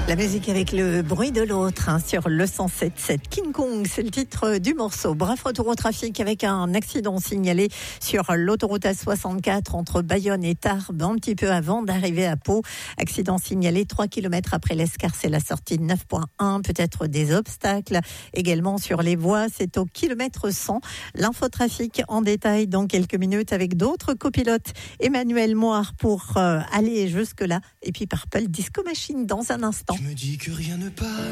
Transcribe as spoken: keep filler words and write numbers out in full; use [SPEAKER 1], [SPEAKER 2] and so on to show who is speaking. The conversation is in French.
[SPEAKER 1] La musique avec le bruit de l'autre hein, sur le cent sept sept. King Kong, c'est le titre du morceau. Bref, retour au trafic avec un accident signalé sur l'autoroute A soixante-quatre entre Bayonne et Tarbes, un petit peu avant d'arriver à Pau. Accident signalé trois kilomètres après l'Escar, c'est la sortie neuf point un. Peut-être des obstacles également sur les voies, c'est au kilomètre cent. L'infotrafic en détail dans quelques minutes avec d'autres copilotes. Emmanuel Moire pour euh, aller jusque-là et puis Purple Disco Machine dans un instant.
[SPEAKER 2] Je me dis que rien ne passe.